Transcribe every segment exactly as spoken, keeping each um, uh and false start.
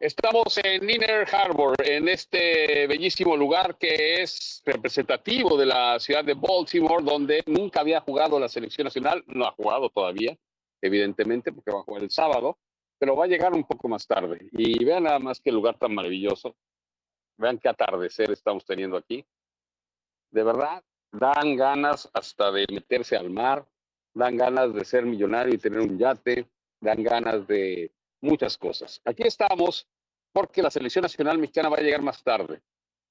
Estamos en Inner Harbor, en este bellísimo lugar que es representativo de la ciudad de Baltimore, donde nunca había jugado la selección nacional. No ha jugado todavía, evidentemente, porque va a jugar el sábado, pero va a llegar un poco más tarde. Y vean nada más qué lugar tan maravilloso. Vean qué atardecer estamos teniendo aquí. De verdad, dan ganas hasta de meterse al mar, dan ganas de ser millonario y tener un yate, dan ganas de muchas cosas. Aquí estamos porque la selección nacional mexicana va a llegar más tarde.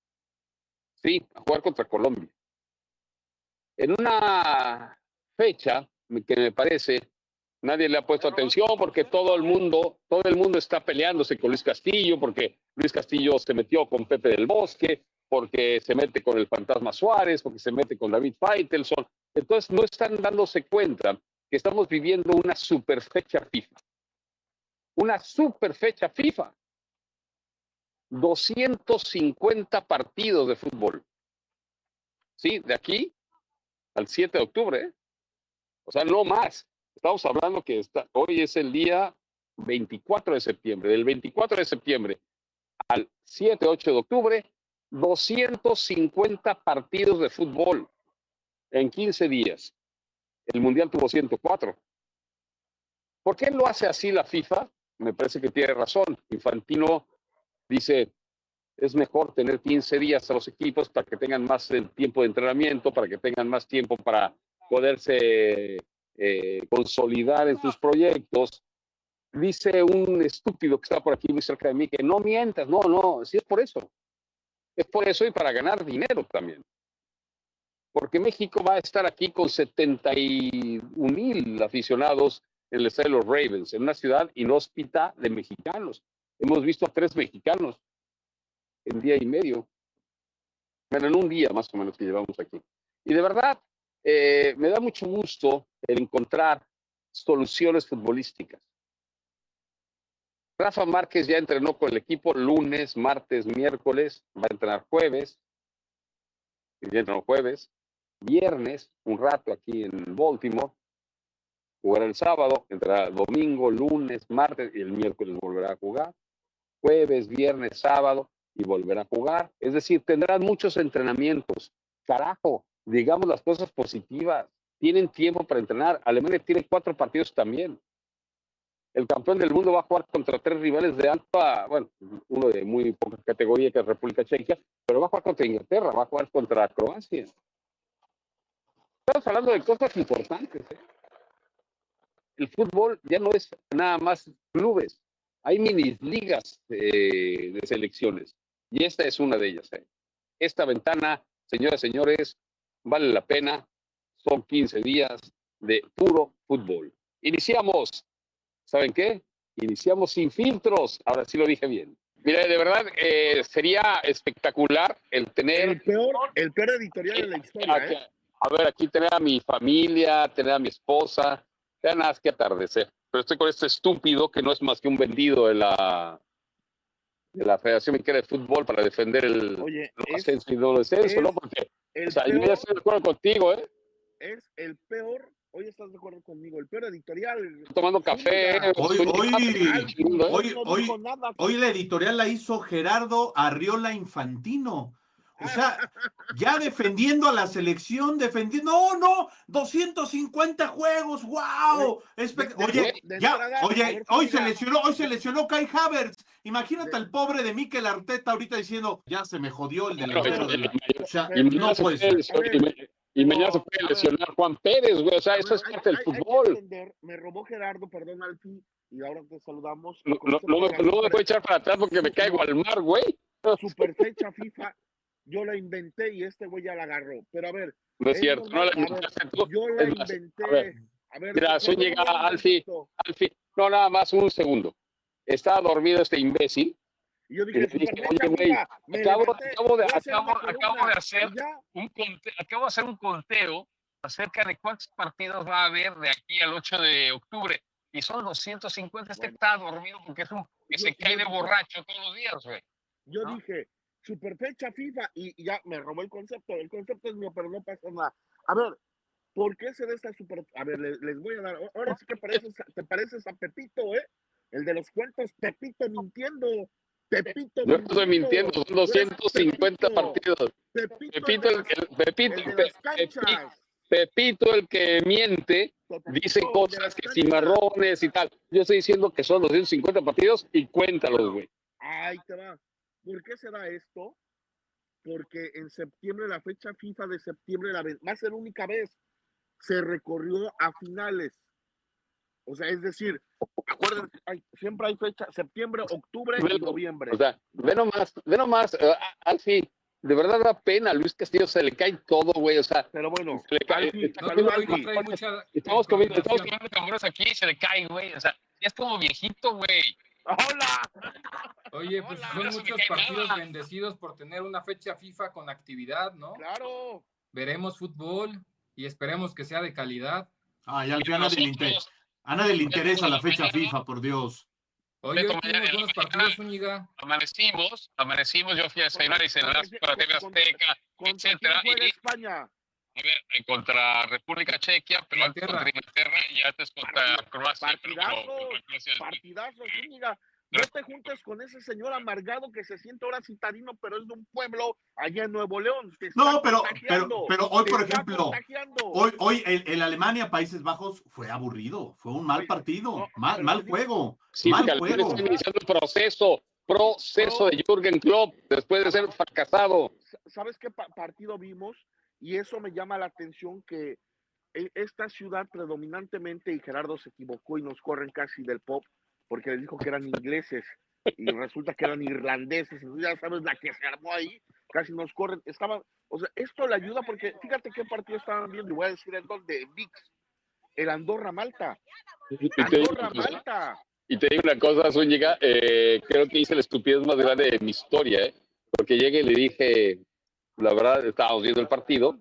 Sí, a jugar contra Colombia. En una fecha que me parece nadie le ha puesto atención porque todo el mundo, todo el mundo está peleándose con Luis Castillo, porque Luis Castillo se metió con Pepe del Bosque, porque se mete con el Fantasma Suárez, porque se mete con David Faitelson. Entonces no están dándose cuenta que estamos viviendo una super fecha FIFA. Una super fecha FIFA. doscientos cincuenta partidos de fútbol. Sí, de aquí al siete de octubre. ¿eh? O sea, no más. Estamos hablando que está, hoy es el día veinticuatro de septiembre. Del veinticuatro de septiembre al siete, ocho de octubre, doscientos cincuenta partidos de fútbol en quince días. El Mundial tuvo ciento cuatro. ¿Por qué lo hace así la FIFA? Me parece que tiene razón. Infantino dice, es mejor tener quince días a los equipos para que tengan más tiempo de entrenamiento, para que tengan más tiempo para poderse eh, consolidar en sus proyectos. Dice un estúpido que está por aquí muy cerca de mí que no mientas, no, no, sí es por eso. Es por eso y para ganar dinero también. Porque México va a estar aquí con setenta y un mil aficionados en el estadio de los Ravens, en una ciudad inhóspita de mexicanos. Hemos visto a tres mexicanos en día y medio. Bueno, en un día más o menos que llevamos aquí. Y de verdad, eh, me da mucho gusto el encontrar soluciones futbolísticas. Rafa Márquez ya entrenó con el equipo lunes, martes, miércoles, va a entrenar jueves, ya entrenó jueves, viernes, un rato aquí en Baltimore, jugará el sábado, entrará domingo, lunes, martes y el miércoles volverá a jugar, jueves, viernes, sábado y volverá a jugar. Es decir, tendrán muchos entrenamientos. Carajo, digamos las cosas positivas. Tienen tiempo para entrenar. Alemania tiene cuatro partidos también. El campeón del mundo va a jugar contra tres rivales de alta, bueno, uno de muy poca categoría que es República Checa, pero va a jugar contra Inglaterra, va a jugar contra Croacia. Estamos hablando de cosas importantes. ¿eh? El fútbol ya no es nada más clubes, hay mini ligas eh, de selecciones y esta es una de ellas. ¿eh? Esta ventana, señoras y señores, vale la pena, son quince días de puro fútbol. Iniciamos. ¿Saben qué? Iniciamos sin filtros. Ahora sí lo dije bien. Mira, de verdad, eh, sería espectacular el tener... El peor, el peor editorial eh, de la historia, a, ¿eh? a ver, aquí tener a mi familia, tener a mi esposa, ya nada más que atardecer. Pero estoy con este estúpido que no es más que un vendido de la, de la Federación Mexicana de Fútbol para defender el, Oye, el es, ascenso y no descenso, es ¿no? Porque, el o sea, peor, yo ya estoy de acuerdo contigo, ¿eh? Es el peor... Hoy estás de acuerdo conmigo, el peor editorial. Estoy tomando café. Zúñiga. Hoy, hoy, Mundo, ¿eh? hoy, no hoy, dijo nada. hoy la editorial la hizo Gerardo Arriola Infantino. O sea, ya defendiendo a la selección, defendiendo, no, no, doscientos cincuenta juegos, wow. Espe- de, de, oye, de ya, entrada, oye, ver, hoy Zúñiga, se lesionó, hoy se lesionó Kai Havertz. Imagínate de, al pobre de Mikel Arteta ahorita diciendo, ya se me jodió el delantero de la. O sea, Y mañana no se puede puede, ser. y, ma- y mañana se pero, puede a ver, lesionar Juan Pérez, güey. O sea, a eso ver, es hay, parte del hay, hay que fútbol. entender, me robó Gerardo, perdón, Alfi, y ahora te saludamos. No, El no, concepto no, me, de la no me super, puedo echar para atrás porque me su, caigo no, al mar, güey. super fecha FIFA, yo la inventé y este güey ya la agarró. Pero a ver, No es es cierto, no normal, la a ver, inventaste tú. yo la Es más, a ver, inventé. A ver, mira, resuélveme Zúñiga, el Alfi, concepto. Alfi, no, nada más un segundo. Estaba dormido este imbécil. Y yo Y dije, le dije, super fecha oye, güey, FIFA, me acabo, levanté, acabo, de, voy a hacer acabo, una acabo columna. de hacer Y ya, un conte, acabo de hacer un conteo acerca de cuántos partidos va a haber de aquí al ocho de octubre. Y son doscientos cincuenta. Este bueno, está dormido porque es un que yo, se cae yo de dije, borracho todos los días, güey. yo ¿No? dije, super fecha FIFA, y, y ya me robó el concepto. El concepto es mío, pero no pasa nada. A ver, ¿por qué se da esta super? A ver, les, les voy a dar. Ahora sí que pareces, te pareces a Pepito, ¿eh? El de los cuentos, Pepito mintiendo. Pepito No estoy mintiendo, son doscientos cincuenta partidos. Pepito, Pepito, el, el, el, Pepito, el de Pe- las canchas. Pepito, el que miente, Pepito, dice el de cosas las que canchas. cimarrones y tal. Yo estoy diciendo que son doscientos cincuenta partidos y cuéntalos, güey. Ahí te va. ¿Por qué será esto? Porque en septiembre, la fecha FIFA de septiembre, la vez, va a ser única vez, se recorrió a finales. O sea, es decir, acuérdense, hay, siempre hay fecha, septiembre, octubre y noviembre. O sea, ve nomás, ve nomás, uh, Alfie, de verdad da pena, a Luis Castillo se le cae todo, güey, o sea, pero bueno, se le cae, Alfie, está No, comiendo hoy no Alfie. trae mucha estamos comiendo, estamos coordinación. comiendo camarones aquí y se le cae, güey, o sea, ya es como viejito, güey. ¡Hola! Oye, pues Hola, son no se me muchos cae partidos nada. bendecidos por tener una fecha FIFA con actividad, ¿no? Claro. Veremos fútbol y esperemos que sea de calidad. Ay, Alfie, a nadie le inter- a nadie le interesa la fecha FIFA, por Dios. Oye, hoy tuvimos buenos partidos, Zúñiga. Amanecimos, amanecimos, yo fui a desayunar y cenar para T V Azteca, ¿Contra etcétera, quién juega y España? a ver, eh, contra República Chequia, pero antes Inglaterra. contra Inglaterra y antes contra Croacia, pero bueno, Partidazo, contra Croacia. partidazo, Zúñiga. No te juntes con ese señor amargado que se siente ahora citadino, pero es de un pueblo allá en Nuevo León. Te está No, pero, pero, contagiando, pero hoy, te por está ejemplo, contagiando. hoy, hoy el, el Alemania, Países Bajos, fue aburrido, fue un mal Oye, partido, no, mal, pero mal te digo- juego, Sí, mal porque al juego. está iniciando el proceso, proceso de Jürgen Klopp después de ser fracasado. ¿Sabes qué pa- partido vimos? Y eso me llama la atención, que en esta ciudad predominantemente, y Gerardo se equivocó y nos corren casi del pop, porque les dijo que eran ingleses y resulta que eran irlandeses, y ya sabes la que se armó ahí, casi nos corren, estaban, o sea, esto le ayuda porque fíjate qué partido estaban viendo, y voy a decir el dos de V I X, el Andorra-Malta, Y te digo una cosa, Andorra-Malta. y te digo una cosa, Zúñiga, eh, creo que hice la estupidez más grande de mi historia, ¿eh? Porque llegué y le dije, la verdad, estábamos viendo el partido,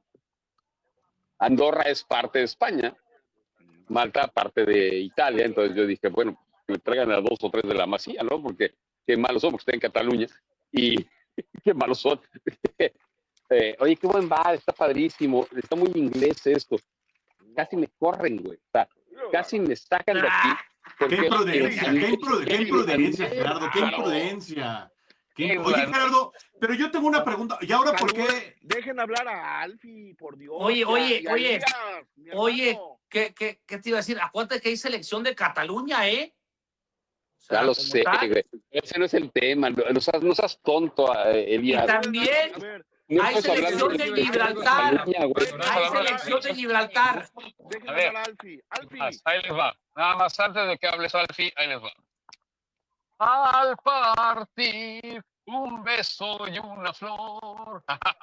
Andorra es parte de España, Malta parte de Italia, entonces yo dije, bueno, que me traigan a dos o tres de la Masía, ¿no? Porque qué malos son, porque está en Cataluña, y qué malos son. eh, oye, qué buen bar, está padrísimo, está muy inglés esto. Casi me corren, güey, o sea, casi me sacan de aquí. Qué imprudencia, el- qué, impru- qué imprudencia, el- Gerardo, qué claro. imprudencia. Qué imp- El- Oye, Gerardo, pero yo tengo una pregunta, ¿y ahora por qué? Dejen hablar a Alfie, por Dios. Oye, y a- oye, y a oye, Elías, mi Oye, hermano. ¿qué, qué, ¿qué te iba a decir? Acuérdate que hay selección de Cataluña, ¿eh? O sea, Ya lo como sé, tal. güey. Ese no es el tema. No, no seas, no seas tonto, eh, Y Elías. también A ver, No hay puedes hablar selección de de Gibraltar. Cataluña, güey. Hay selección de Gibraltar. dejen A ver. hablar a Alfie. Alfie, Más, ahí les va. Nada más antes de que hables, Alfie, ahí les va. Al partir un beso y una flor.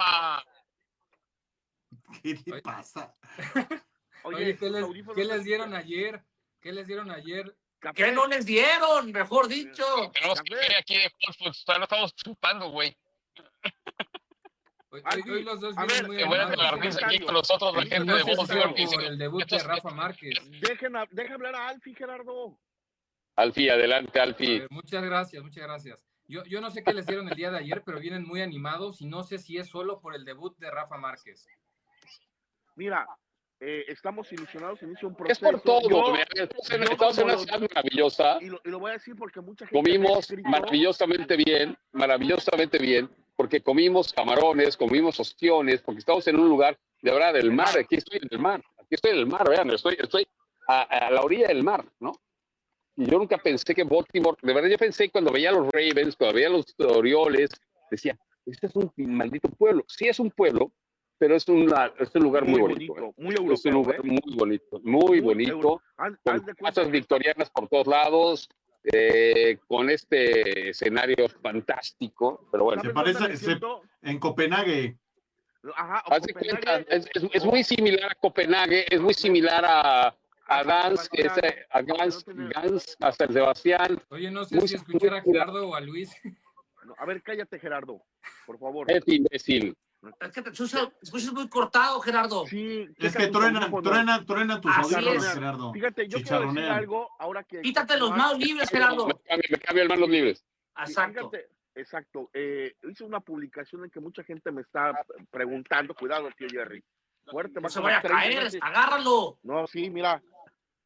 ¿Qué te Oye. pasa? Oye, ¿qué tus les, audífonos ¿qué se les dieron escuchan. ayer? ¿Qué les dieron ayer? Café. ¿Qué no les dieron? Mejor dicho. Tenemos Café. que ir aquí de Wolfsburg. Todavía no estamos chupando, güey. Hoy, hoy- Alfie, hoy los dos a vienen ver, muy Te voy a animados. la ¿eh? risa aquí con nosotros, la Y gente No de sé si sea Wolfsburg. por el debut de Rafa Márquez. Dejen, a- deja hablar a Alfie, Gerardo. Alfie, adelante, A Alfie. ver, muchas gracias, muchas gracias. Yo, yo no sé qué les dieron el día de ayer, pero vienen muy animados y no sé si es solo por el debut de Rafa Márquez. Mira, eh, estamos ilusionados, inicia un Es proceso. por todo. Yo- mira, Estamos en, yo estamos en como una lo- ciudad maravillosa. y, lo, y lo voy a decir porque mucha gente me ha Comimos escrito. maravillosamente bien, maravillosamente bien, porque comimos camarones, comimos ostiones, porque estamos en un lugar de verdad del mar. Aquí estoy en el mar, aquí estoy en el mar, vean, estoy, estoy a, a la orilla del mar, ¿no? Y yo nunca pensé que Baltimore, de verdad yo pensé cuando veía a los Ravens, cuando veía a los Orioles, decía, este es un maldito pueblo. Sí es un pueblo, pero es, una, es un lugar muy, Muy bonito. bonito, ¿eh? muy Es un europeo, lugar ¿eh? muy bonito, muy, Muy bonito, euro- haz- con haz de cuenta casas que- victorianas por todos lados, eh, con este escenario fantástico, pero bueno. Se ¿Sabes dónde parece- me se- siento? En Copenhague. Ajá, Haz de Copenhague. cuenta, es, es- es muy similar a Copenhague, es muy similar a, a Gans, que es, eh, a Gans, Gans, a San Sebastián. Oye, no sé Muy- si escuchar a muy- Gerardo o a Luis. No, a ver, cállate, Gerardo, por favor. Es imbécil. Es que te escuchas, escuchas muy cortado, Gerardo. Sí, Es checa que tus truenan, audífonos. truenan, truenan tus Así audífonos, es. Gerardo. Fíjate, yo quiero decir Chicharronean. algo ahora que... Quítate los continuar- manos libres, Me Gerardo. cambio, me cambio el manos libres. Exacto. Fíjate, exacto. Eh, hice una publicación en que mucha gente me está preguntando, cuidado, tío Jerry. Fuerte, No va se como vaya a treinta caer, veces. agárralo. No, sí, mira.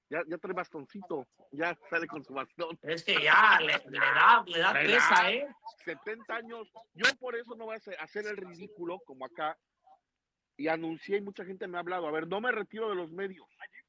Ya, ya trae bastoncito, ya sale con su bastón. Es que ya le, le da, le da Le presa, da. ¿eh? setenta años. Yo por eso no voy a hacer el ridículo como acá. Y anuncié y mucha gente me ha hablado. A ver, no me retiro de los medios.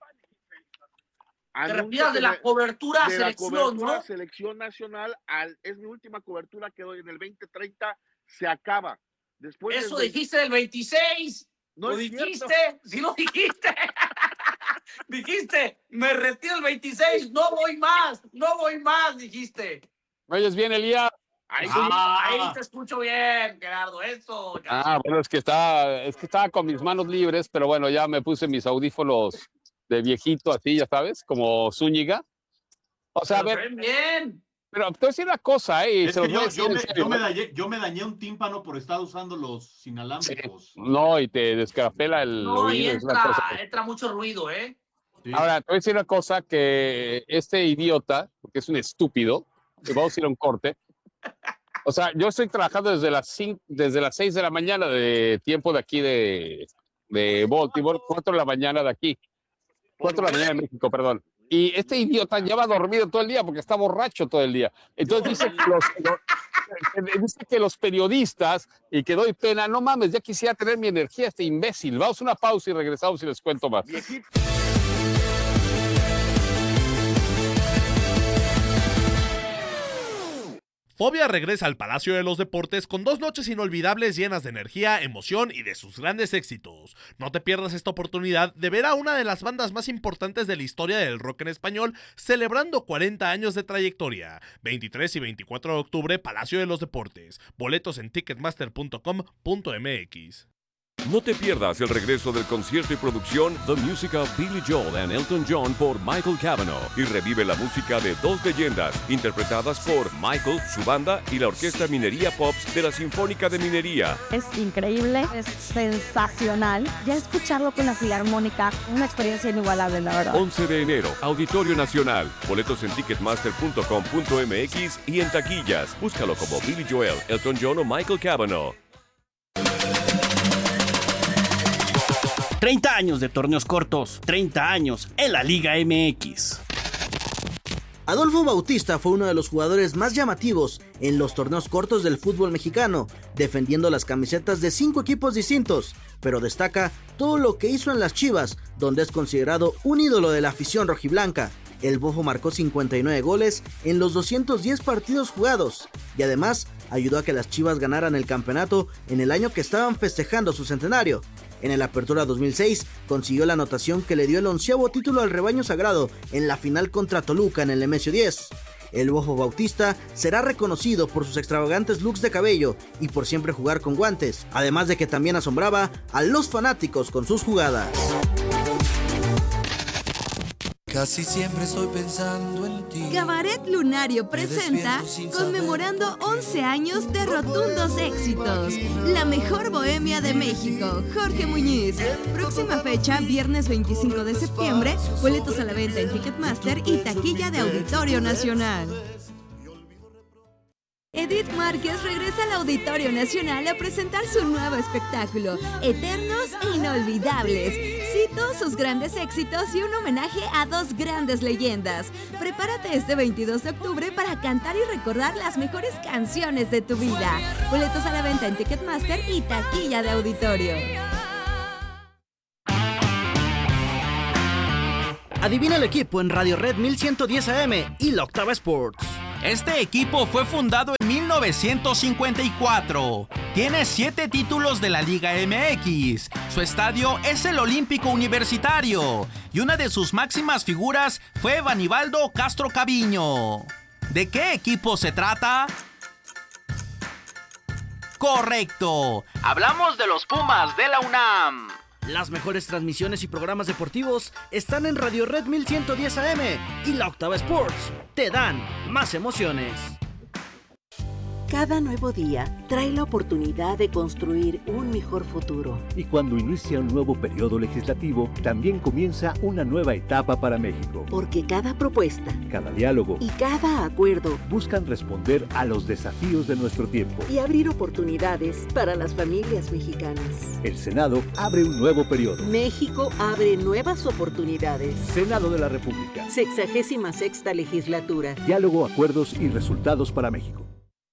Te retiras de la cobertura de selección, la cobertura ¿no? selección nacional. Al, es mi última cobertura que doy en el veinte treinta. Se acaba. Después Eso del, dijiste del veintiséis. No ¿Lo es dijiste? cierto. Sí lo dijiste. Dijiste, me retiro el veintiséis, no voy más, no voy más, dijiste. ¿Me oyes bien, Elías? Ahí sí. Ah, ahí te escucho bien, Gerardo, eso. Ah, bueno, es que estaba, es que estaba con mis manos libres, pero bueno, ya me puse mis audífonos de viejito, así, ya sabes, como Zúñiga. O sea, Pero a ver, ven bien. pero te voy a decir una cosa, ¿eh? Y Es se que los voy a yo, decir yo, en me, serio, yo, me ¿no? dañé, yo me dañé un tímpano por estar usando los inalámbricos. No, y te descarapela el No, y oído, es una entra, cosa. entra mucho ruido, ¿eh? Sí. Ahora, te voy a decir una cosa, que este idiota, porque es un estúpido, y vamos a ir a un corte. O sea, yo estoy trabajando desde las cinco, desde las seis de la mañana de tiempo de aquí de, de Baltimore, cuatro de la mañana de aquí, cuatro de la mañana de México, perdón. Y este idiota lleva dormido todo el día porque está borracho todo el día. Entonces dice que los, los, dice que los periodistas, y que doy pena, no mames, ya quisiera tener mi energía este imbécil. Vamos a una pausa y regresamos y les cuento más. Viejito. Fobia regresa al Palacio de los Deportes con dos noches inolvidables llenas de energía, emoción y de sus grandes éxitos. No te pierdas esta oportunidad de ver a una de las bandas más importantes de la historia del rock en español celebrando cuarenta años de trayectoria. veintitrés y veinticuatro de octubre, Palacio de los Deportes. Boletos en ticketmaster punto com punto m x. No te pierdas el regreso del concierto y producción The Music of Billy Joel and Elton John por Michael Cavanaugh y revive la música de dos leyendas interpretadas por Michael, su banda y la Orquesta Minería Pops de la Sinfónica de Minería. Es increíble, es sensacional. Ya escucharlo con la Filarmónica, una experiencia inigualable, la verdad. once de enero, Auditorio Nacional. Boletos en ticketmaster punto com punto m x y en taquillas. Búscalo como Billy Joel, Elton John o Michael Cavanaugh. treinta años de torneos cortos, treinta años en la Liga M X. Adolfo Bautista fue uno de los jugadores más llamativos en los torneos cortos del fútbol mexicano, defendiendo las camisetas de cinco equipos distintos, pero destaca todo lo que hizo en las Chivas, donde es considerado un ídolo de la afición rojiblanca. El Bofo marcó cincuenta y nueve goles en los doscientos diez partidos jugados y además ayudó a que las Chivas ganaran el campeonato en el año que estaban festejando su centenario. En el Apertura dos mil seis consiguió la anotación que le dio el onceavo título al rebaño sagrado en la final contra Toluca en el Nemesio diez. El Bofo Bautista será reconocido por sus extravagantes looks de cabello y por siempre jugar con guantes, además de que también asombraba a los fanáticos con sus jugadas. Casi siempre estoy pensando en ti. Cabaret Lunario presenta conmemorando once años de rotundos éxitos. La mejor bohemia de México, Jorge Muñiz. Próxima fecha, viernes veinticinco de septiembre. Boletos a la venta en Ticketmaster y taquilla de Auditorio Nacional. Edith Márquez regresa al Auditorio Nacional a presentar su nuevo espectáculo, Eternos e Inolvidables. Cito sus grandes éxitos y un homenaje a dos grandes leyendas. Prepárate este veintidós de octubre para cantar y recordar las mejores canciones de tu vida. Boletos a la venta en Ticketmaster y taquilla de Auditorio. Adivina el equipo en Radio Red mil ciento diez A M y la Octava Sports. Este equipo fue fundado en mil novecientos cincuenta y cuatro. Tiene siete títulos de la Liga M X. Su estadio es el Olímpico Universitario. Y una de sus máximas figuras fue Vanibaldo Castro Caviño. ¿De qué equipo se trata? Correcto. Hablamos de los Pumas de la UNAM. Las mejores transmisiones y programas deportivos están en Radio Red mil ciento diez A M y la Octava Sports. Te dan más emociones. Cada nuevo día trae la oportunidad de construir un mejor futuro. Y cuando inicia un nuevo periodo legislativo, también comienza una nueva etapa para México. Porque cada propuesta, cada diálogo y cada acuerdo buscan responder a los desafíos de nuestro tiempo y abrir oportunidades para las familias mexicanas. El Senado abre un nuevo periodo. México abre nuevas oportunidades. Senado de la República. Sexagésima sexta legislatura. Diálogo, acuerdos y resultados para México.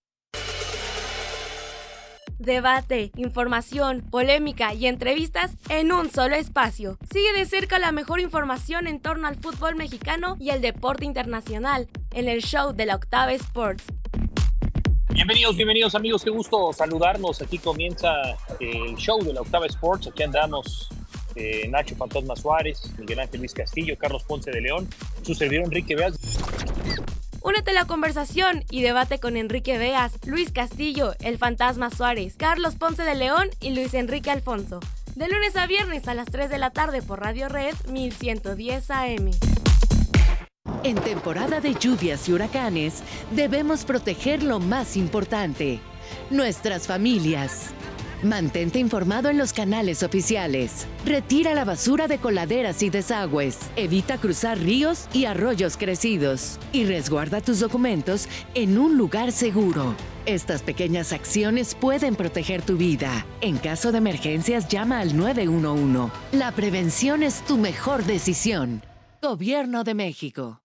Debate, información, polémica y entrevistas en un solo espacio. Sigue de cerca la mejor información en torno al fútbol mexicano y el deporte internacional en el show de la Octava Sports. Bienvenidos, bienvenidos amigos, qué gusto saludarnos. Aquí comienza el show de la Octava Sports. Aquí andamos eh, Nacho Fantasma Suárez, Miguel Ángel Luis Castillo, Carlos Ponce de León, su servidor Enrique Beas. Únete a la conversación y debate con Enrique Beas, Luis Castillo, el Fantasma Suárez, Carlos Ponce de León y Luis Enrique Alfonso. De lunes a viernes a las tres de la tarde por Radio Red mil ciento diez A M. En temporada de lluvias y huracanes, debemos proteger lo más importante, nuestras familias. Mantente informado en los canales oficiales. Retira la basura de coladeras y desagües. Evita cruzar ríos y arroyos crecidos. Y resguarda tus documentos en un lugar seguro. Estas pequeñas acciones pueden proteger tu vida. En caso de emergencias, llama al nueve uno uno. La prevención es tu mejor decisión. Gobierno de México.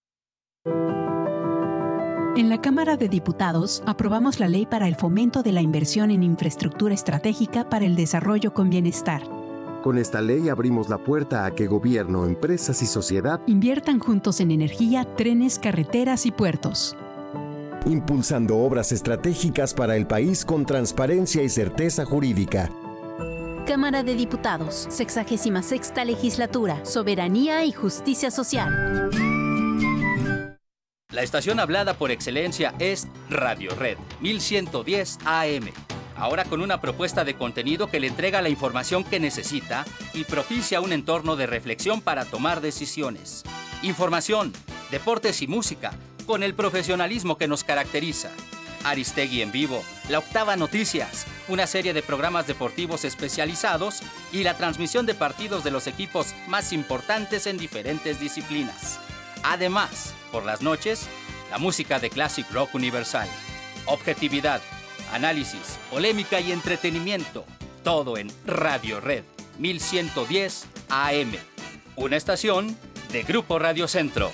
En la Cámara de Diputados aprobamos la Ley para el Fomento de la Inversión en Infraestructura Estratégica para el Desarrollo con Bienestar. Con esta ley abrimos la puerta a que gobierno, empresas y sociedad inviertan juntos en energía, trenes, carreteras y puertos. Impulsando obras estratégicas para el país con transparencia y certeza jurídica. Cámara de Diputados, sexagésima sexta Legislatura, Soberanía y Justicia Social. La estación hablada por excelencia es Radio Red mil ciento diez A M. Ahora con una propuesta de contenido que le entrega la información que necesita y propicia un entorno de reflexión para tomar decisiones. Información, deportes y música, con el profesionalismo que nos caracteriza. Aristegui en vivo, La Octava Noticias, una serie de programas deportivos especializados y la transmisión de partidos de los equipos más importantes en diferentes disciplinas. Además, por las noches, la música de Classic Rock Universal. Objetividad, análisis, polémica y entretenimiento. Todo en Radio Red mil ciento diez A M. Una estación de Grupo Radio Centro.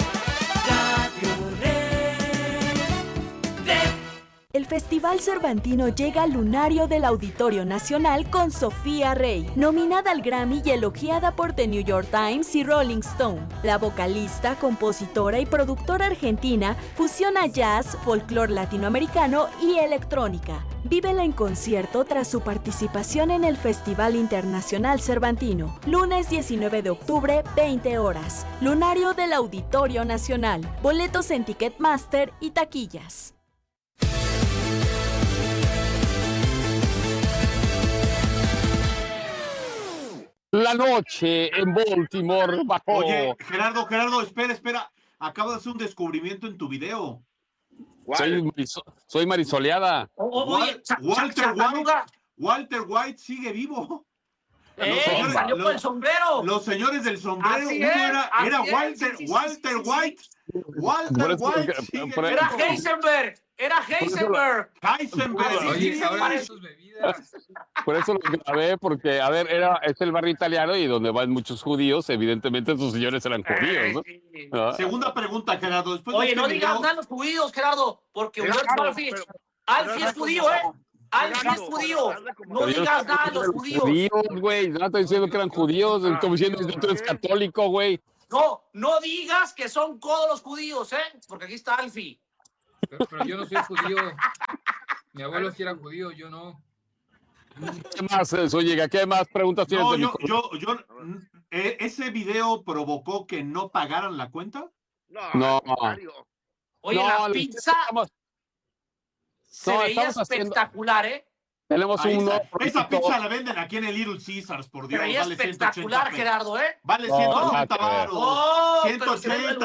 El Festival Cervantino llega al lunario del Auditorio Nacional con Sofía Rey, nominada al Grammy y elogiada por The New York Times y Rolling Stone. La vocalista, compositora y productora argentina fusiona jazz, folclore latinoamericano y electrónica. Vívela en concierto tras su participación en el Festival Internacional Cervantino. Lunes diecinueve de octubre, veinte horas. Lunario del Auditorio Nacional. Boletos en Ticketmaster y taquillas. La noche en Baltimore bajó. Oye, Gerardo, Gerardo, espera, espera. Acabo de hacer un descubrimiento en tu video. Soy, mariso, soy marisoleada. Oye, Walter White, Walter White sigue vivo. ¡Eh! Señores, ¡salió los, con el sombrero! Los señores del sombrero. Así Uno es, era, era es, Walter, sí, sí, Walter sí, sí, White. sí. Walter eso, White. por, sigue por, era vivo. Heisenberg. Era Heisenberg. Heisenberg. Oye, sí, ahora sí, sus bebidas. Por eso lo grabé, porque, a ver, era, es el barrio italiano y donde van muchos judíos, evidentemente sus señores eran judíos, ¿no? ¿No? Segunda pregunta, Gerardo. Después Oye, de este no digas video... nada a los judíos, Gerardo, porque Gerardo, Alfie, pero- Alfie pero es judío, ¿eh? Alfie es judío. No digas nada a los judíos. Judíos, güey, no estoy diciendo que eran judíos, estoy diciendo que tú eres católico, güey. No, no digas que son codos los judíos, ¿eh? Porque aquí está Alfie. Pero, pero yo no soy judío. Mi abuelo sí era judío, yo no. ¿Qué más, oye, qué más preguntas tienes No, de mi yo, yo, yo, eh, ¿ese video provocó que no pagaran la cuenta? No. Oye, No, la le- pizza estamos- se no, veía estamos haciendo- espectacular, ¿eh? Tenemos Ahí un está. nuevo Esa proyecto. pizza la venden aquí en el Little Caesars, por Se Dios. veía Vale ciento ochenta espectacular, pesos. Gerardo, ¿eh? Vale No, ciento nada ochenta que ver. varos. Oh, pero se ve el ciento ochenta. lugar.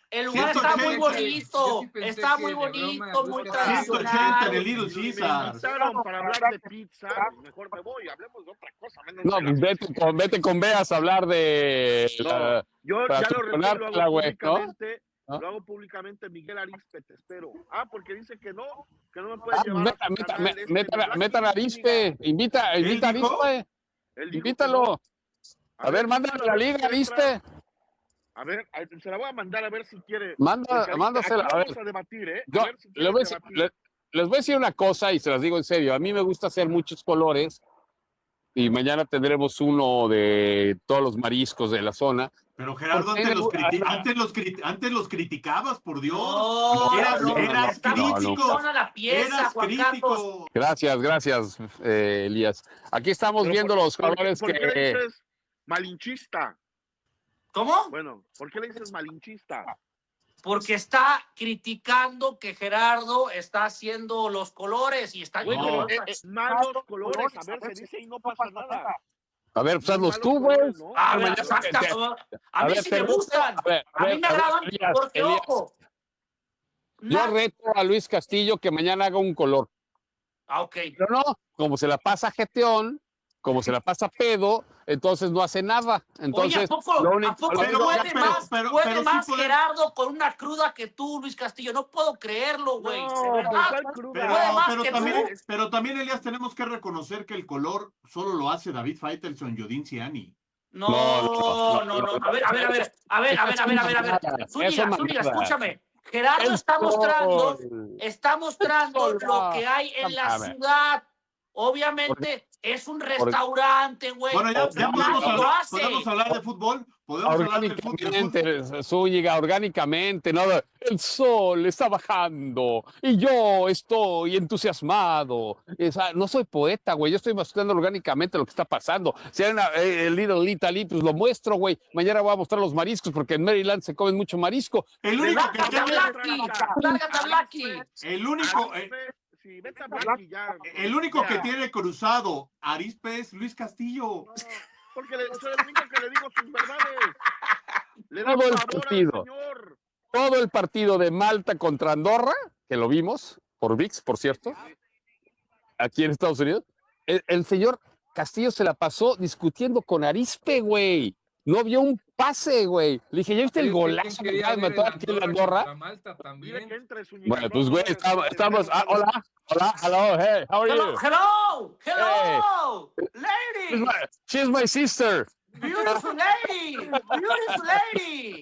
el lugar está muy bonito, sí está que muy de bonito, broma, muy Lucas, ciento ochenta tradicional. en el Little Si me Caesar. invitaron para hablar de pizza, mejor me voy. Hablemos de otra cosa. Menos No, de la pues vete pizza. con, vete con Beas a hablar de... No, la- yo para ya lo reté, lo solucionártela, hago güey, ¿no? públicamente. ¿No? Lo hago públicamente, Miguel Arispe, te espero. Ah, porque dice que no, que no me puede Ah, llevar meta, a su meta, canal me- este meta, de Black meta a King, Arispe, invita, ¿Él invita a dijo? Arispe, Él dijo que invítalo. no. A ver, mándale la liga, Arispe. A ver, a- se la voy a mandar a ver si quiere. Manda, Porque Arispe, mándasela, aquí a ver. vamos a debatir, ¿eh? Yo A ver si le quiere voy a decir- debatir. le- les voy a decir una cosa y se las digo en serio. A mí me gusta hacer muchos colores y mañana tendremos uno de todos los mariscos de la zona. Pero Gerardo, ¿Por qué antes le- los, criti- ah, antes, los cri- antes los criticabas, por Dios. No, eras no, eras está no, no. crítico. bonitona la pieza, Eras Juan Carlos. crítico. Gracias, gracias, eh, Elías. Aquí estamos Pero viendo por- los por- colores ¿Por qué le que... dices malinchista? ¿Cómo? Bueno, ¿por qué le dices malinchista? Porque está criticando que Gerardo está haciendo los colores y está Güey, No. pero viendo- eh, eh, malos colores, a ver, se dice y no pasa nada. A ver, pues Muy hazlos malos tú, güey. colores, ¿no? A ver, mañana saca- te- te- a a mí ver, sí te me reto- gustan. a ver, A mí ver, me a ver, agradan Elías, porque, Elías, ojo. yo na- reto a Luis Castillo que mañana haga un color. Ah, ok. Pero no, como se la pasa jeteón, como se la pasa pedo, entonces no hace nada. Entonces, Oye, ¿a poco, lo ¿a único- poco lo pero- puede único- pero- más, pero- puede pero sí más podemos- Gerardo con una cruda que tú, Luis Castillo? No puedo creerlo, güey. No, de verdad. ¿cuál cruda? Pero, Puede más pero que también, tú. pero también, Elías, tenemos que reconocer que el color solo lo hace David Faitelson y Odín Ciani. No, No, no, no, no, no. A ver, a ver, a ver, a ver, a ver, a ver, a ver, a ver. Eso Zúñiga, no Zúñiga, nada. escúchame. Gerardo El está mostrando, sol. está mostrando El sol, lo que hay en la a ver. ciudad. Obviamente es un restaurante, güey. Bueno, ya, ya Nadie podemos, lo hablar, hace. podemos hablar de fútbol. Podemos hablar del fútbol. Orgánicamente, Zúñiga, orgánicamente, ¿no? El sol está bajando y yo estoy entusiasmado. O sea, no soy poeta, güey, yo estoy mostrando orgánicamente lo que está pasando. Si hay una, eh, el Little Italy, pues lo muestro, güey. Mañana voy a mostrar los mariscos porque en Maryland se comen mucho marisco. El único que Lárgate a tiene, Blackie, lárgate a Blackie. el único, eh, Sí, vete a Blackie ya. el único que Ya. tiene cruzado Arispe es Luis Castillo. No, porque le, soy el único que le digo sus verdades. Le da Todo el favor al partido. señor. Todo el partido de Malta contra Andorra, que lo vimos por V I X, por cierto, aquí en Estados Unidos, el, el señor Castillo se la pasó discutiendo con Arispe, güey. No vio un pase, güey. Le dije, ¿ya viste el Es que ¿quién golazo que quería acaba de ver meter el aquí en Andorra Andorra? contra Malta Dile también? que entre su Bueno, pues, güey, no, estamos, no, estamos no, ah, no, hola, hola, hello, hey, how are Hello, you? hello, hello, She's lady, my, she's my sister. beautiful lady, beautiful lady.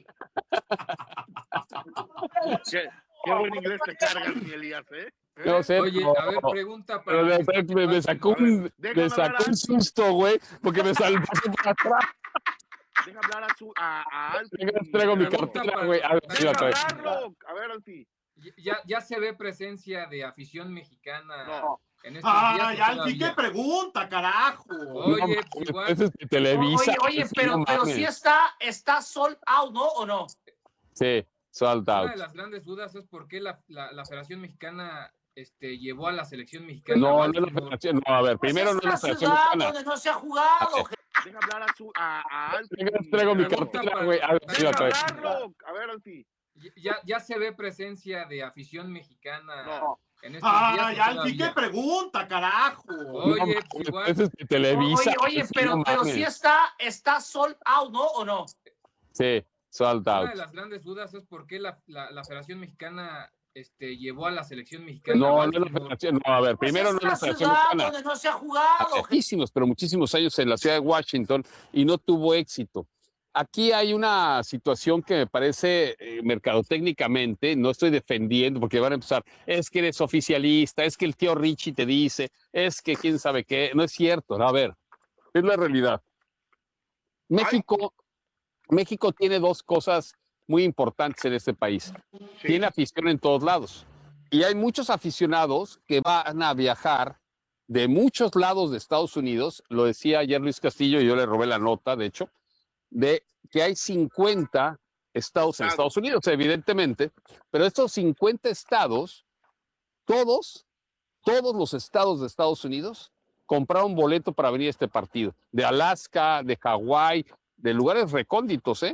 Qué, qué buen inglés te cargas, mi Elías, ¿eh? No sé, Oye, pero- a ver, pregunta para... pero me, Luis me- me Castillo. sacó A ver, un, déjame me sacó hablar un a- susto, güey, porque me saltó para atrás. Deja hablar a su a, a Alfie. Déjame, traigo mi Pregunta cartera, para- güey. A ver, sí, Deja la traigo. hablarlo. A ver, Alfie. ya, ya se ve presencia de afición mexicana No. en estos Ay, días. ¿o Alfie, ¿qué todavía? pregunta, carajo? Oye, No, pues igual. ese es de Televisa. Oye, oye, sí, pero, no pero mames. sí está, está sold out, ¿no? ¿O no? Sí, sold Una out. de las grandes dudas es por qué la, la, la Federación Mexicana este, llevó a la selección mexicana. No, a no es la Baltimore. federación. No, a ver, Pues primero es no es una la federación ciudad mexicana. donde no se ha jugado. Deja hablar a su a, a Alfie. Déjame, traigo mi Pregunta cartera, para- güey. A ver, sí, la Deja traigo. hablarlo. A ver, Alfie. Ya, ya se ve presencia de afición mexicana No. en estos días. Ay, ¿o Alfie, ¿qué todavía? pregunta, carajo? Oye, No, pues igual. ese es de Televisa. Oye, oye, sí, pero, no pero mames. sí está, está sold out, ¿no? ¿O no? Sí, sold Una out. de las grandes dudas es por qué la, la, la Federación Mexicana este, llevó a la selección mexicana. a No, no es la Baltimore. federación. No, a ver, Pues primero es no es una la federación ciudad mexicana. donde no se ha jugado. Muchísimos, pero muchísimos años en la ciudad de Washington y no tuvo éxito. Aquí hay una situación que me parece eh, mercadotécnicamente, no estoy defendiendo porque van a empezar, es que eres oficialista, es que el tío Richie te dice, es que quién sabe qué, no es cierto, a ver, es la realidad. México, México tiene dos cosas muy importantes en este país. Tiene afición en todos lados y hay muchos aficionados que van a viajar de muchos lados de Estados Unidos, lo decía ayer Luis Castillo y yo le robé la nota, de hecho, de que hay cincuenta estados en Estados Unidos, evidentemente, pero estos cincuenta estados, todos, todos los estados de Estados Unidos compraron boleto para venir a este partido, de Alaska, de Hawái, de lugares recónditos, ¿eh?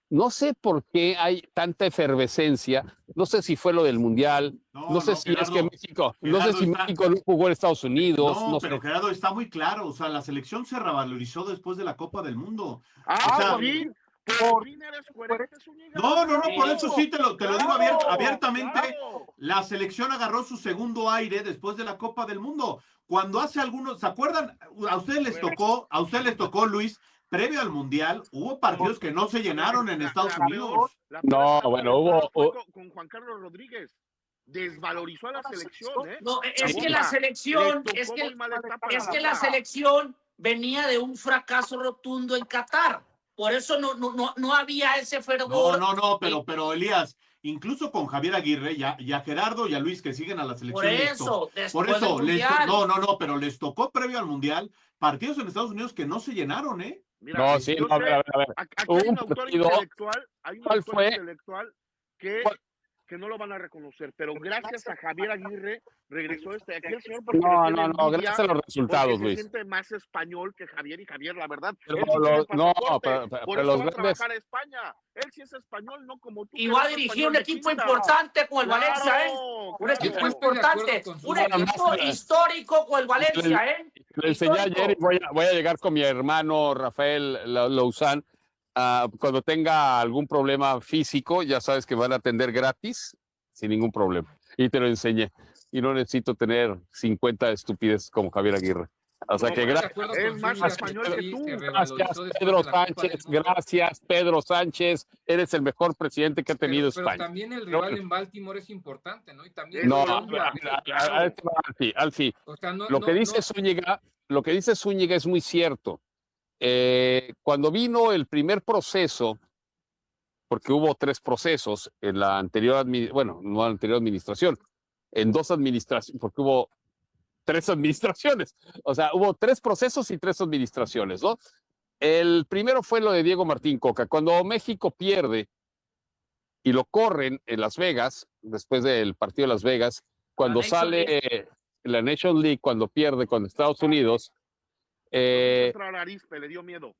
no sé por qué hay tanta efervescencia, no sé si fue lo del Mundial, no, no sé no, si Gerardo, es que México, no Gerardo sé si está- México no jugó en Estados Unidos, No, no, pero sé. Gerardo, está muy claro, o sea, la selección se revalorizó después de la Copa del Mundo. Ah, o sea, por fin, por fin eres coherente, Zúñiga. No, no, no, por eso sí te lo, te lo digo abiert- Claro, abiertamente. claro. La selección agarró su segundo aire después de la Copa del Mundo. Cuando hace algunos, ¿se acuerdan? A ustedes les tocó, a ustedes les tocó, Luis, previo al Mundial, hubo partidos que no se llenaron en Estados La Unidos. peor- la peor No, estafa bueno, del hubo- Estado fue hubo- con, con Juan Carlos Rodríguez. Desvalorizó a la selección, ¿eh? No, es Puta, que la selección, le es tocó que, muy mala etapa es la que la Copa. selección venía de un fracaso rotundo en Qatar. Por eso no, no, no, no había ese No, fervor. no, no, pero, pero Elías, incluso con Javier Aguirre, ya, ya Gerardo y a Luis que siguen a la selección. Por les eso, to- después por eso, del les to- Mundial. no, no, no, pero les tocó previo al Mundial partidos en Estados Unidos que no se llenaron, ¿eh? Mira, No, sí, yo no, a sé, ver, a ver, a ver. aquí hay Hubo un un autor partido- intelectual, hay un ¿Cuál autor fue? intelectual que, que no lo van a reconocer, pero gracias a Javier Aguirre regresó este. Aquí el señor porque No, le tiene no, no, envidia, gracias a los resultados, porque Luis. se siente más español que Javier y Javier, la verdad. Pero él sí los- tiene el no, pasaporte, pero- pero- por pero eso los va a grandes- trabajar a España. Él sí es español, no como tú. Y que va a eres dirigir español un de equipo quinta. importante con el Claro, Valencia, ¿eh? Un claro. equipo Yo estoy de acuerdo importante, con su un Nada más, equipo eh, histórico con el Valencia, ¿eh? Le enseñé Histórico. ayer y voy a, voy a llegar con mi hermano Rafael Lau- Lauzán. Ah, cuando tenga algún problema físico, ya sabes que van a atender gratis, sin ningún problema. Y te lo enseñé. Y no necesito tener cincuenta estupideces como Javier Aguirre. O sea No, que estoy de gracias. acuerdo con Es más Zúñiga, español que sí, tú. se revalorizó Gracias, después Pedro de la Copa del Sánchez. Mundo. Gracias, Pedro Sánchez. Eres el mejor presidente que ha tenido Pero España. también el No, rival en Baltimore es importante, ¿no? Y también No, es a- Colombia. a- a- a este va, Alfie, Alfie. O sea, no- lo no- que dice no- Zúñiga, lo que dice Zúñiga es muy cierto. Eh, cuando vino el primer proceso, porque hubo tres procesos en la anterior, admi- bueno, no la anterior administración, en dos administraciones, porque hubo tres administraciones, o sea, hubo tres procesos y tres administraciones, ¿no? El primero fue lo de Diego Martín Coca. Cuando México pierde y lo corren en Las Vegas, después del partido de Las Vegas, cuando La Nation sale League. la Nation League, cuando pierde con Estados Unidos, eh, Entrar a Arispe, le dio miedo.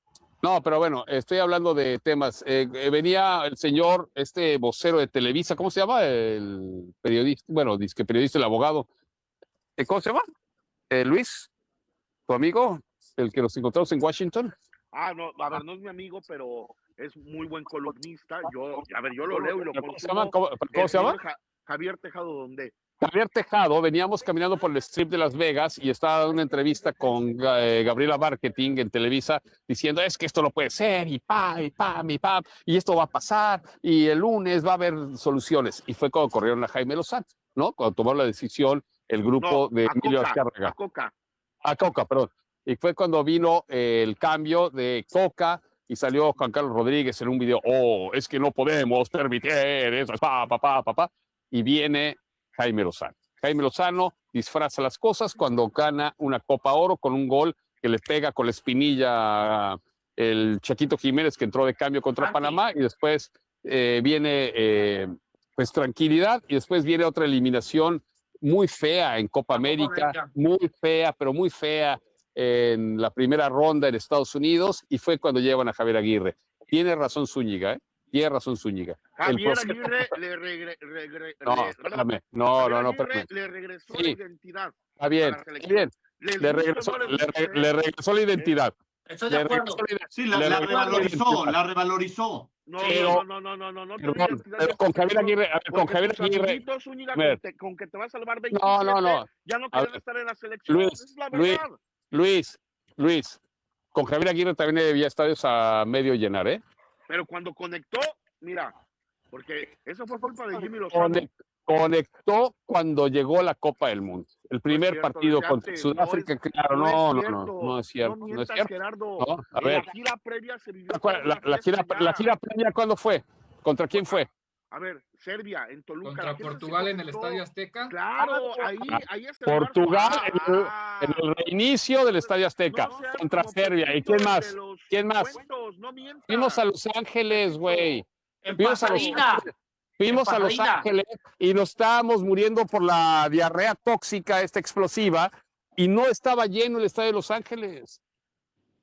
no, pero bueno, estoy hablando de temas. Eh, eh, venía el señor, este vocero de Televisa, ¿cómo se llama? El periodista, bueno, disque periodista, el abogado. Eh, ¿Cómo se llama? Eh, Luis, tu amigo, el que nos encontramos en Washington. Ah, no, a ver, no es mi amigo, pero es muy buen columnista. Yo, a ver, yo lo leo y lo ¿Cómo se consumo. llama? ¿Cómo, cómo El se llama? señor Ja- Javier Tejado, ¿dónde? Javier Tejado, veníamos caminando por el strip de Las Vegas y estaba dando una entrevista con eh, Gabriela Marketing en Televisa diciendo es que esto no puede ser y pa, y pa, y pa, y esto va a pasar y el lunes va a haber soluciones. Y fue cuando corrieron a Jaime Lozano, ¿no? Cuando tomó la decisión el grupo No, de a Emilio Coca, Azcárraga. a Coca. A Coca, perdón. Y fue cuando vino eh, el cambio de Coca y salió Juan Carlos Rodríguez en un video, oh, es que no podemos permitir eso, pa, pa, pa, pa, pa. Y viene Jaime Lozano. Jaime Lozano disfraza las cosas cuando gana una Copa Oro con un gol que le pega con la espinilla el Chaquito Jiménez que entró de cambio contra Ah, Panamá y después eh, viene eh, pues tranquilidad y después viene otra eliminación muy fea en Copa América, América. muy fea, pero muy fea en la primera ronda en Estados Unidos y fue cuando llevan a Javier Aguirre. Tiene razón Zúñiga, ¿eh? Tiene razón Zúñiga. El Javier proceso- Aguirre le regre, regre- No, le- espérame. No, Javier no, no, Aguirre espérame. le regresó Sí. la identidad. Está bien, a la está selección. bien. Les Le guste o regresó, no les le, guste, re- le regresó la identidad. Estoy de Le acuerdo. regresó la ide- Sí, la, le la regresó la revalorizó, identidad. la revalorizó. No, Pero- no, no, no, no, no, no, te da Perdón, identidad pero de con esta Javier selección, Aguirre, a ver, con porque Javier tus Aguirre. amiguitos, Zúñiga, A ver. con, te- con que te va a salvar No, veintisiete, no, no. ya no A quieren ver. estar en la selección. Luis, Es la Luis, verdad. Luis, Luis, con Javier Aguirre también había estadios a medio llenar, ¿eh? Pero cuando conectó, mira, porque eso fue culpa de Jimmy Lozano. Conec- Conectó cuando llegó la Copa del Mundo. El primer cierto, partido desde contra antes, Sudáfrica, no es- claro, no es no, no, no, cierto, no es cierto, no no es mientas, cierto. Gerardo. No, a En ver, la gira previa se vivió ¿cuál- toda la, una la gira, fiesta la ya. gira previa, ¿cuándo fue? ¿Contra quién fue? A ver, Serbia, en Toluca. Contra la fiesta se Portugal en el conectó. Estadio Azteca. Claro, ahí, ahí es el Portugal lugar en para- el, Ah, en el reinicio del Estadio Azteca no seas contra como Serbia. ¿Y quién Pepito, el más? de los ¿Quién más? cuentos, no mientas. Fuimos a Los Ángeles, güey. En Fuimos a Los Pasadena. Ángeles. Fuimos En a Los Pasadena. Ángeles y nos estábamos muriendo por la diarrea tóxica, esta explosiva, y no estaba lleno el estadio de Los Ángeles.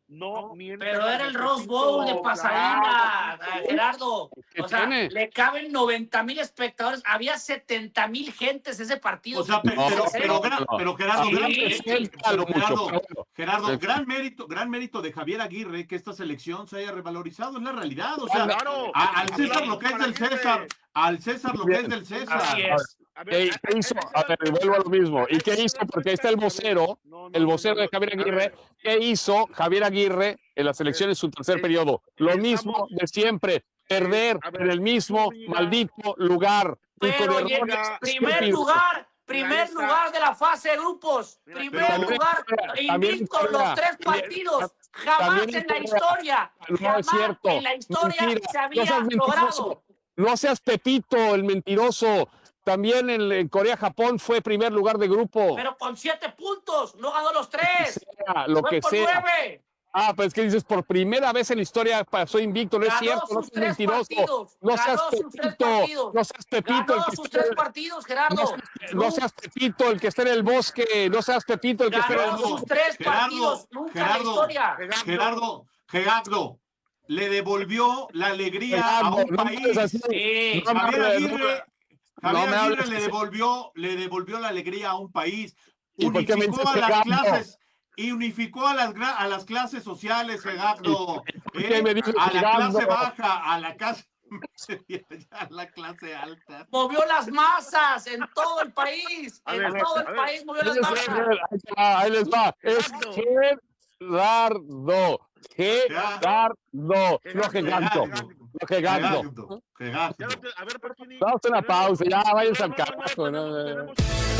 no miente. Pero era el Rose Bowl de pasadita, Gerardo. O sea, tiene? le caben noventa mil espectadores. Había setenta mil gentes ese partido. O sea, pero, pero, pero, gran- pero Gerardo, Sí. gran, pero Gerardo, mucho. Gerardo, Sí. gran mérito, gran mérito de Javier Aguirre que esta selección se haya revalorizado, es la realidad. O sea, Claro. a- al César lo que es del César, al César lo que es del César. Así es. ¿Qué qué hizo? A ver, y vuelvo a lo mismo. ¿Y qué hizo? Porque ahí está el vocero, el vocero de Javier Aguirre. ¿Qué hizo Javier Aguirre en la selección en su tercer periodo? Lo mismo de siempre, perder en el mismo maldito lugar. y con Pero oye, errores primer estúpidos. lugar, primer lugar de la fase de grupos, primer también lugar, espera, también invicto espera, los tres también- partidos, jamás también en la espera. historia, No jamás es cierto. en la historia Mentira. se había No seas mentiroso. logrado. No seas Pepito, el mentiroso. También en, en Corea-Japón fue primer lugar de grupo. Pero con siete puntos, no ganó los tres. Sea, lo Fue que por sea. nueve. Ah, pues que dices, por primera vez en la historia pasó invicto, no es Ganó cierto, no sus seas tres mentiroso. partidos, No ganó seas sus tres Pepito, partidos. no seas Pepito. Ganó el que sus está- tres partidos, Gerardo. No seas, no seas Pepito el que está en el bosque, no seas Pepito el que está en el Ganó sus bosque. tres Gerardo, partidos, nunca en la Gerardo, historia. Gerardo, Gerardo, le devolvió la alegría a Gerardo, un no me país. hables así. Sí. No me Javier hables, Aguirre, no Javier me Aguirre hables le así. devolvió, le devolvió la alegría a un país. ¿Y por qué me Unificó dices a las Gerardo? clases. Y unificó a las, gra- a las clases sociales, Gerardo. ¿Por qué ¿eh? me dices A la Gerardo? clase baja, a la clase, a la clase alta. Movió las masas en todo el país. A En ver, todo a el ver. país movió Ahí las les va, masas. ahí les va, ahí les va. Es Gerardo. Gerardo. No Gerardo. No Gerardo. Gerardo, Gerardo. Ya no te- a ver, Pachini. Vamos a una pausa, ya váyanse al No, no, no, carajo. no, tenemos- no. tenemos-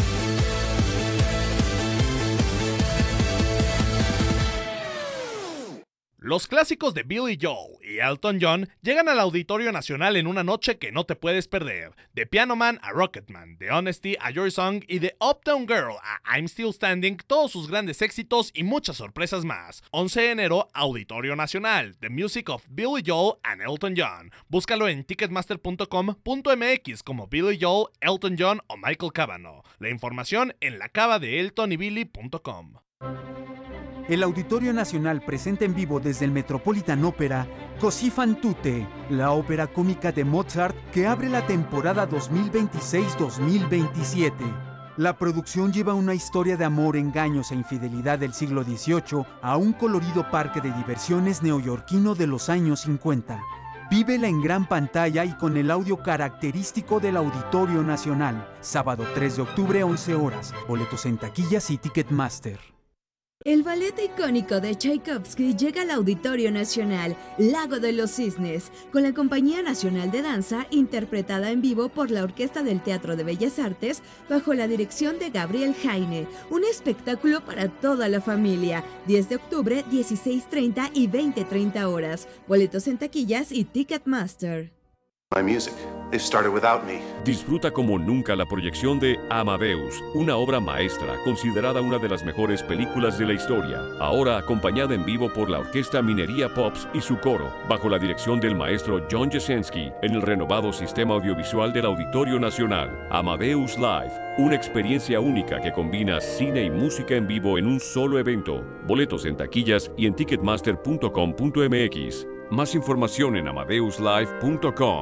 Los clásicos de Billy Joel y Elton John llegan al Auditorio Nacional en una noche que no te puedes perder. De Piano Man a Rocketman, de Honesty a Your Song y de Uptown Girl a I'm Still Standing, todos sus grandes éxitos y muchas sorpresas más. once de enero, Auditorio Nacional, The Music of Billy Joel and Elton John. Búscalo en ticketmaster punto com punto m x como Billy Joel, Elton John o Michael Cavanaugh. La información en la cava de elton y billy punto com. El Auditorio Nacional presenta en vivo desde el Metropolitan Opera Così fan tutte, la ópera cómica de Mozart que abre la temporada dos mil veintiséis dos mil veintisiete. La producción lleva una historia de amor, engaños e infidelidad del siglo dieciocho a un colorido parque de diversiones neoyorquino de los años cincuenta. Vívela en gran pantalla y con el audio característico del Auditorio Nacional. Sábado tres de octubre, once horas. Boletos en taquillas y Ticketmaster. El ballet icónico de Tchaikovsky llega al Auditorio Nacional, Lago de los Cisnes, con la Compañía Nacional de Danza, interpretada en vivo por la Orquesta del Teatro de Bellas Artes, bajo la dirección de Gabriel Jaine. Un espectáculo para toda la familia. diez de octubre, dieciséis treinta y veinte treinta horas. Boletos en taquillas y Ticketmaster. My music. They started without me. Disfruta como nunca la proyección de Amadeus, una obra maestra considerada una de las mejores películas de la historia, ahora acompañada en vivo por la Orquesta Minería Pops y su coro, bajo la dirección del maestro John Jasinski en el renovado sistema audiovisual del Auditorio Nacional. Amadeus Live, una experiencia única que combina cine y música en vivo en un solo evento. Boletos en taquillas y en ticketmaster punto com punto m x. Más información en amadeus live punto com.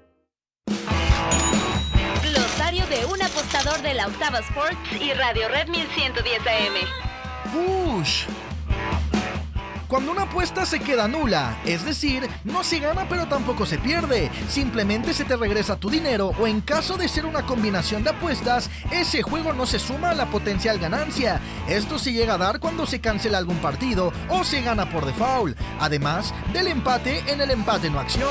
Glosario de un apostador de la Octava Sports y Radio Red mil ciento diez A M. Push. Cuando una apuesta se queda nula, es decir, no se gana pero tampoco se pierde, simplemente se te regresa tu dinero o en caso de ser una combinación de apuestas, ese juego no se suma a la potencial ganancia. Esto se llega a dar cuando se cancela algún partido o se gana por default, además del empate en el empate no acción.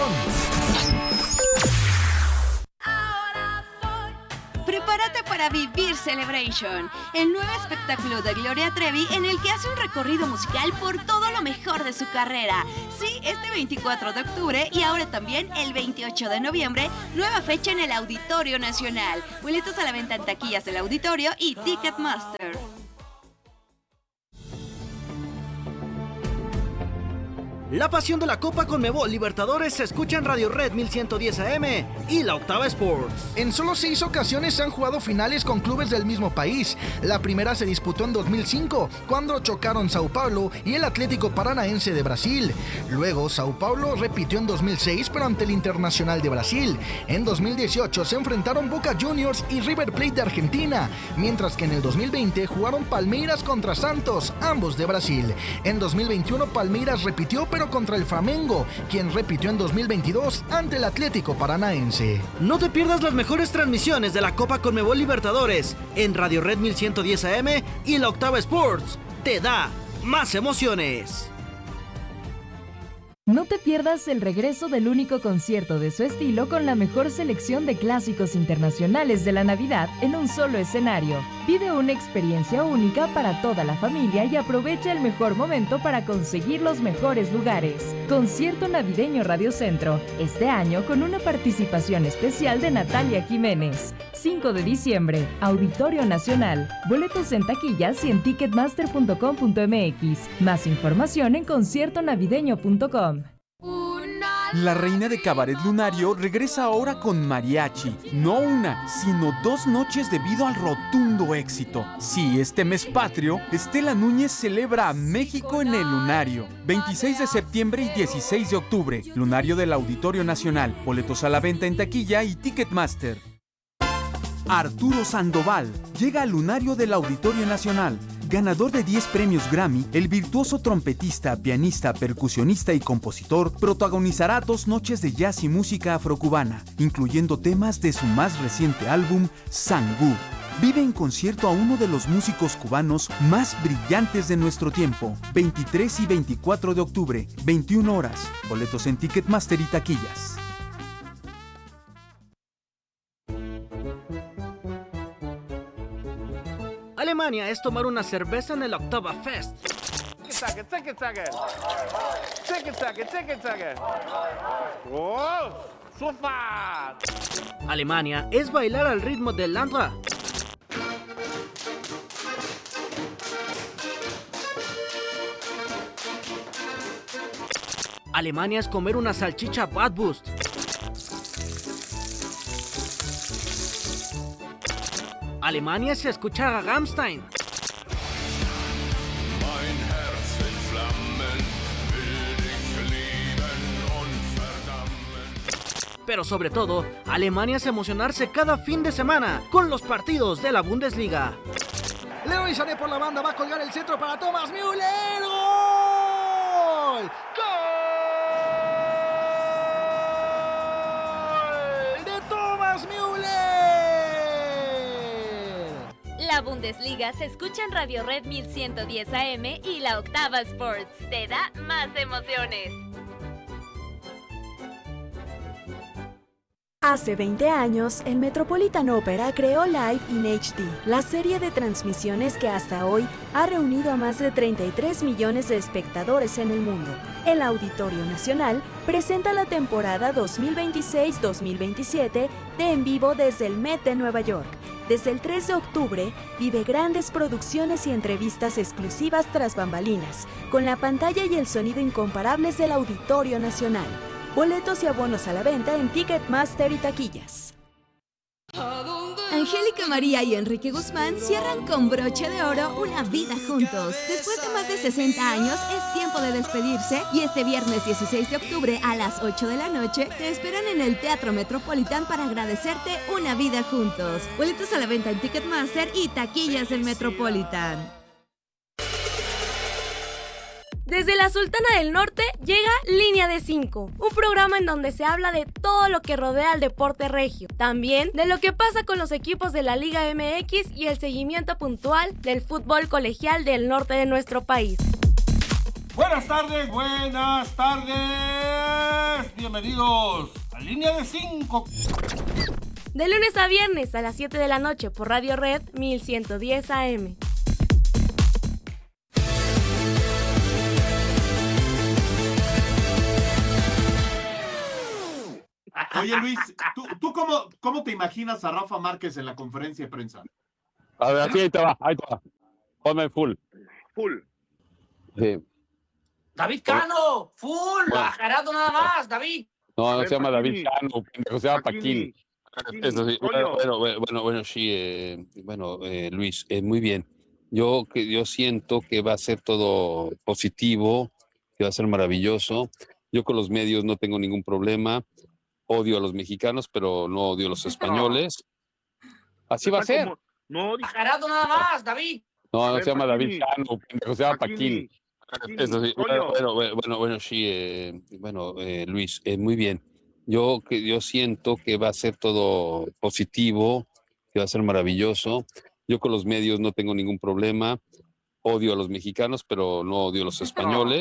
Prepárate para vivir Celebration, el nuevo espectáculo de Gloria Trevi en el que hace un recorrido musical por todo lo mejor de su carrera. Sí, este veinticuatro de octubre y ahora también el veintiocho de noviembre, nueva fecha en el Auditorio Nacional. Boletos a la venta en taquillas del auditorio y Ticketmaster. La pasión de la Copa Conmebol Libertadores se escucha en Radio Red mil ciento diez A M y la Octava Sports. En solo seis ocasiones se han jugado finales con clubes del mismo país. La primera se disputó en dos mil cinco, cuando chocaron Sao Paulo y el Atlético Paranaense de Brasil. Luego, Sao Paulo repitió en dos mil seis, pero ante el Internacional de Brasil. En dos mil dieciocho se enfrentaron Boca Juniors y River Plate de Argentina, mientras que en el dos mil veinte jugaron Palmeiras contra Santos, ambos de Brasil. En dos mil veintiuno Palmeiras repitió, pero contra el Flamengo, quien repitió en dos mil veintidós ante el Atlético Paranaense. No te pierdas las mejores transmisiones de la Copa Conmebol Libertadores en Radio Red mil ciento diez A M y la Octava Sports. Te da más emociones. No te pierdas el regreso del único concierto de su estilo con la mejor selección de clásicos internacionales de la Navidad en un solo escenario. Vive una experiencia única para toda la familia y aprovecha el mejor momento para conseguir los mejores lugares. Concierto Navideño Radio Centro, este año con una participación especial de Natalia Jiménez. cinco de diciembre, Auditorio Nacional. Boletos en taquillas y en ticketmaster punto com punto m x. Más información en concierto navideño punto com. La reina de Cabaret Lunario regresa ahora con mariachi. No una, sino dos noches debido al rotundo éxito. Sí, este mes patrio, Estela Núñez celebra a México en el Lunario. veintiséis de septiembre y dieciséis de octubre. Lunario del Auditorio Nacional. Boletos a la venta en taquilla y Ticketmaster. Arturo Sandoval llega al Lunario del Auditorio Nacional. Ganador de diez premios Grammy, el virtuoso trompetista, pianista, percusionista y compositor protagonizará dos noches de jazz y música afrocubana, incluyendo temas de su más reciente álbum, Sangú. Vive en concierto a uno de los músicos cubanos más brillantes de nuestro tiempo. veintitrés y veinticuatro de octubre, veintiuna horas. Boletos en Ticketmaster y taquillas. Alemania es tomar una cerveza en el Octava Fest. Alemania es bailar al ritmo del Landra. Alemania es comer una salchicha Bratwurst. Alemania se escucha a Rammstein. Pero sobre todo, Alemania es emocionarse cada fin de semana con los partidos de la Bundesliga. Leroy Sané por la banda va a colgar el centro para Thomas Müller. ¡Gol! ¡Gol! ¡De Thomas Müller! La Bundesliga se escucha en Radio Red mil ciento diez A M y la Octava Sports. Te da más emociones. Hace veinte años, el Metropolitan Opera creó Live in H D, la serie de transmisiones que hasta hoy ha reunido a más de treinta y tres millones de espectadores en el mundo. El Auditorio Nacional presenta la temporada dos mil veintiséis dos mil veintisiete de En Vivo desde el Met de Nueva York. Desde el tres de octubre, vive grandes producciones y entrevistas exclusivas tras bambalinas, con la pantalla y el sonido incomparables del Auditorio Nacional. Boletos y abonos a la venta en Ticketmaster y taquillas. Angélica María y Enrique Guzmán cierran con broche de oro una vida juntos. Después de más de sesenta años, es tiempo de despedirse y este viernes dieciséis de octubre a las ocho de la noche te esperan en el Teatro Metropolitan para agradecerte una vida juntos. Boletos a la venta en Ticketmaster y taquillas del Metropolitan. Desde la Sultana del Norte llega Línea de cinco, un programa en donde se habla de todo lo que rodea al deporte regio, también de lo que pasa con los equipos de la Liga M X y el seguimiento puntual del fútbol colegial del norte de nuestro país. Buenas tardes, buenas tardes, bienvenidos a Línea de cinco. De lunes a viernes a las siete de la noche por Radio Red mil ciento diez A M. Oye, Luis, ¿tú, tú cómo, cómo te imaginas a Rafa Márquez en la conferencia de prensa? A ver, así ahí te va, ahí te va. Ponme full. Full. Sí. David Cano, full, Bueno. a Gerardo nada más, David. No, no ver, se llama Pacini. David Cano, pendejo, se llama Paquini. Pacini, Eso sí, Pollo. bueno, bueno, bueno, bueno, sí, eh, bueno, eh, Luis, eh, muy bien. Yo, que- yo siento que va a ser todo positivo, que va a ser maravilloso. Yo con los medios no tengo ningún problema. Odio a los mexicanos, pero no odio a los españoles. Así va a Está ser. como- No, A Gerardo nada más, David. No, A no ver, se llama Pacini. David Cano, pendejo, se llama Paquini. Pacini, Eso sí, Pollo. bueno, bueno, bueno, bueno, sí, eh, bueno, eh, Luis, eh, muy bien. Yo, que, yo siento que va a ser todo positivo, que va a ser maravilloso. Yo con los medios no tengo ningún problema. Odio a los mexicanos, pero no odio a los españoles.